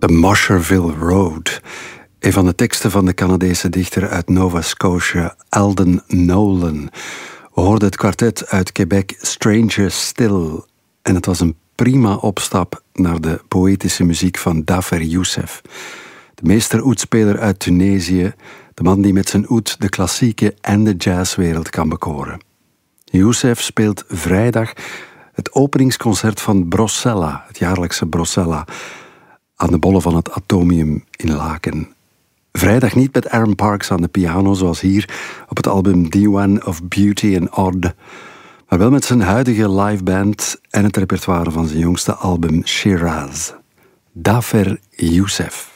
The Mosherville Road. Een van de teksten van de Canadese dichter uit Nova Scotia, Alden Nolan. We hoorden het kwartet uit Quebec, Stranger Still. En het was een prima opstap naar de poëtische muziek van Dafer Youssef. De meester-oetspeler uit Tunesië, de man die met zijn oet de klassieke en de jazzwereld kan bekoren. Youssef speelt vrijdag het openingsconcert van Brossella, het jaarlijkse Brossella, aan de bollen van het Atomium in Laken. Vrijdag niet met Aaron Parks aan de piano, zoals hier op het album Diwan of Beauty and Odd, maar wel met zijn huidige liveband en het repertoire van zijn jongste album Shiraz. Dafer Youssef.